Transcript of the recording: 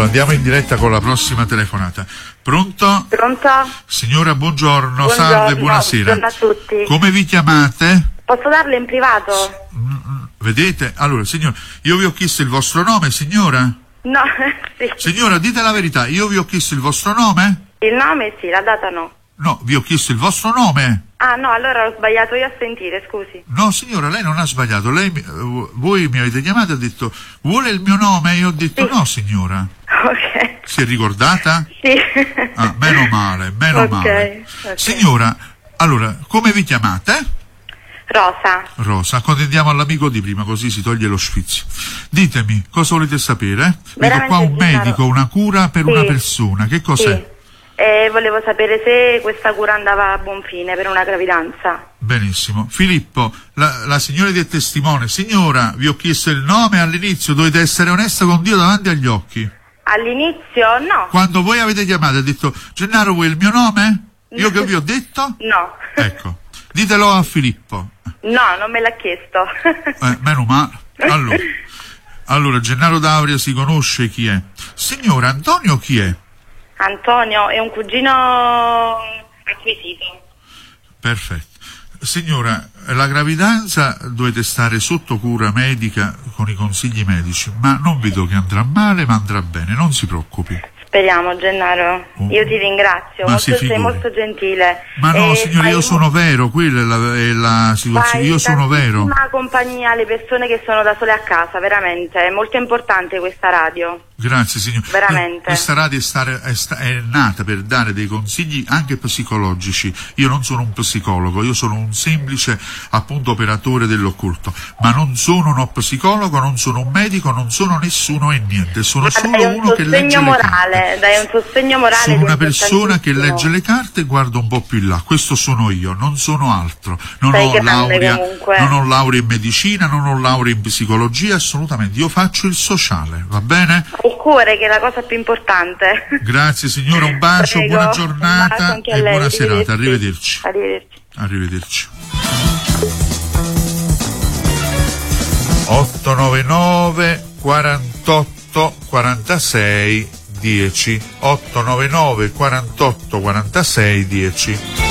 Allora andiamo in diretta con la prossima telefonata. Pronto? Pronto? Signora, buongiorno. Salve, buonasera. Buongiorno a tutti. Come vi chiamate? Posso darle in privato? Vedete? Allora, signora, io vi ho chiesto il vostro nome, signora? No, sì. Signora, dite la verità, io vi ho chiesto il vostro nome? Il nome sì, la data no. No, vi ho chiesto il vostro nome. Ah no, allora ho sbagliato io a sentire, scusi. No, signora, lei non ha sbagliato. Voi mi avete chiamato e ha detto, vuole il mio nome? Io ho detto, sì. no, signora. Ok. Si è ricordata? Sì. Ah, meno male, meno male. Ok. Signora, allora, come vi chiamate? Rosa. Rosa, accontentiamo all'amico di prima, così si toglie lo sfizio. Ditemi, cosa volete sapere? Vedo qua un medico, una cura per una persona. Che cos'è? Sì. Volevo sapere se questa cura andava a buon fine per una gravidanza. Benissimo. Filippo, la signora è testimone. Signora, vi ho chiesto il nome all'inizio, dovete essere onesta con Dio davanti agli occhi. All'inizio no. Quando voi avete chiamato e ha detto, Gennaro, vuoi il mio nome? Io che vi ho detto? No. Ecco, ditelo a Filippo. No, non me l'ha chiesto. Meno male. Allora, Gennaro D'Auria si conosce chi è. Signora, Antonio chi è? Antonio è un cugino acquisito. Perfetto. Signora, la gravidanza dovete stare sotto cura medica con i consigli medici, ma non vedo che andrà male, ma andrà bene, non si preoccupi. Speriamo, Gennaro. Io ti ringrazio, sei molto gentile. Ma no, signore, io sono vero, quella è la situazione, io sono vero. Fai compagnia alle persone che sono da sole a casa, veramente, è molto importante questa radio. Grazie, signore. Veramente. Questa radio è nata per dare dei consigli anche psicologici. Io non sono un psicologo, io sono un semplice, appunto, operatore dell'occulto. Ma non sono uno psicologo, non sono un medico, non sono nessuno e niente. Sono solo uno che legge le carte. Dai un sostegno morale. Sono una persona che legge le carte e guarda un po' più in là. Questo sono io, non sono altro. Non ho laurea in medicina, non ho laurea in psicologia, assolutamente. Io faccio il sociale, va bene? Il cuore, che è la cosa più importante. Grazie signora, un bacio, Prego, buona giornata e buona serata. Arrivederci. Arrivederci. 899 48 46 10 899 48 46 10.